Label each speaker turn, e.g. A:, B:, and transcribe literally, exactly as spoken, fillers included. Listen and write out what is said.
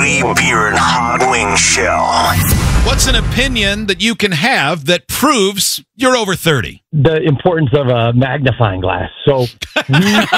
A: Cody, Beer, and Hot Wing Show.
B: What's an opinion that you can have that proves you're over thirty?
C: The importance of a magnifying glass. So we